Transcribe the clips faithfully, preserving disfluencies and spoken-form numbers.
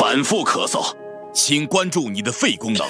反复咳嗽，请关注你的肺功能。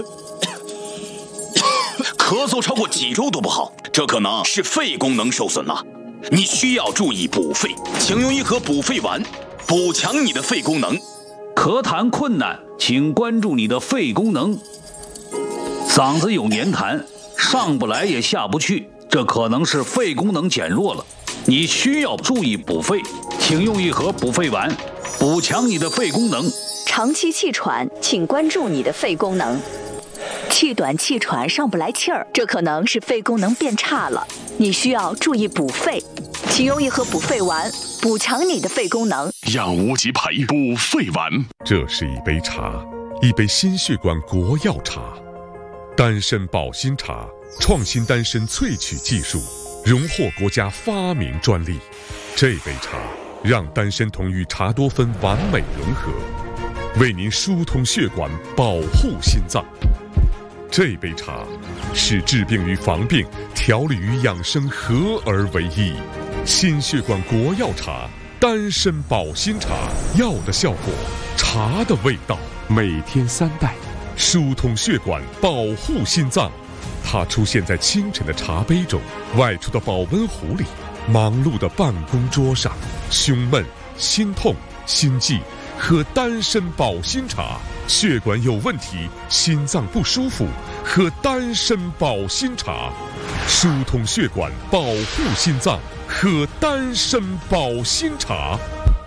咳嗽超过几周都不好，这可能是肺功能受损了。你需要注意补肺，请用一盒补肺丸，补强你的肺功能。 咳痰困难，请关注你的肺功能。嗓子有黏痰，上不来也下不去，这可能是肺功能减弱了。你需要注意补肺，请用一盒补肺丸，补强你的肺功能。 长期气喘，请关注你的肺功能。气短气喘上不来气儿，这可能是肺功能变差了，你需要注意补肺，请用一盒补肺丸，补强你的肺功能。 让无极牌补肺丸。 这是一杯茶，一杯心血管国药茶，丹参保心茶，创新丹参萃取技术，荣获国家发明专利。这杯茶让丹参酮与茶多酚完美融合，为您疏通血管，保护心脏。这杯茶是治病与防病、调理与养生合而为一。心血管国药茶，丹参保心茶，药的效果，茶的味道，每天三袋，疏通血管，保护心脏。它出现在清晨的茶杯中，外出的保温壶里，忙碌的办公桌上。胸闷、心痛、心悸，喝丹参保心茶。血管有问题，心脏不舒服，喝丹参保心茶。疏通血管，保护心脏，喝丹参保心茶。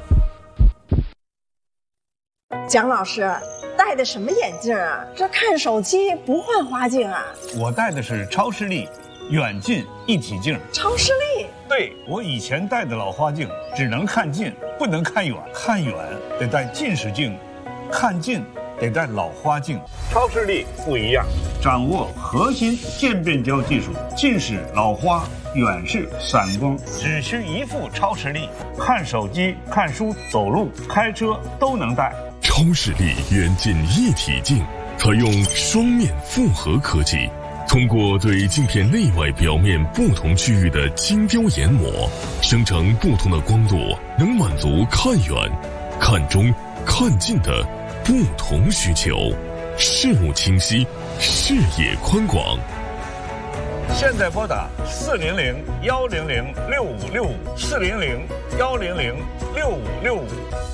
蒋老师戴的什么眼镜啊？这看手机不换花镜啊？ 我戴的是超视力远近一体镜。 超视力？ 对，我以前戴的老花镜只能看近，不能看远，看远得戴近视镜，看近得戴老花镜。超视力不一样，掌握核心渐变焦技术，近视、老花、远视、散光，只需一副超视力，看手机、看书、走路、开车都能戴。 超视力远近一体镜采用双面复合科技，通过对镜片内外表面不同区域的精雕研磨，生成不同的光度，能满足看远、看中、看近的不同需求，视物清晰，视野宽广。 现在拨打四零零幺零零六五六五，四零零幺零零六五六五。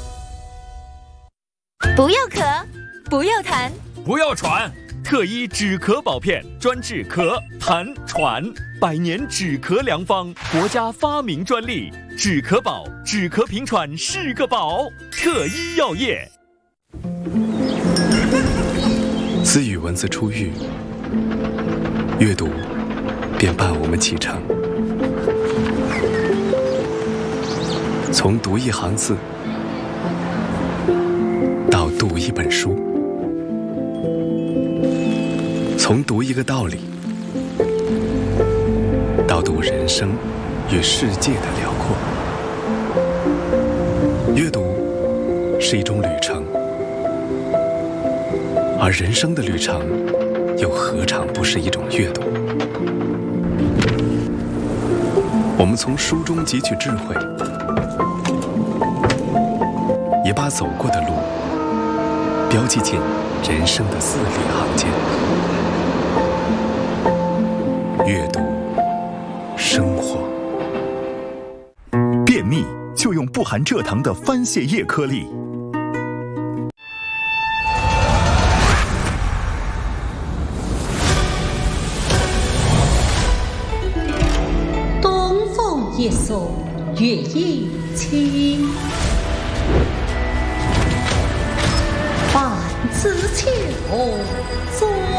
不要咳，不要痰， 不要喘，特医止咳宝片专治咳、痰、喘，百年止咳良方，国家发明专利，止咳宝，止咳平喘是个宝。特医药业。 自与文字出狱，阅读便伴我们启程。从读一行字到读一本书，从读一个道理到读人生与世界的辽阔。阅读是一种旅程，而人生的旅程又何尝不是一种阅读？我们从书中汲取智慧，也把走过的路标记进人生的字里行间。阅读生活。 便秘就用不含蔗糖的番泻叶颗粒。 东风一送月夜清，半自秋，坐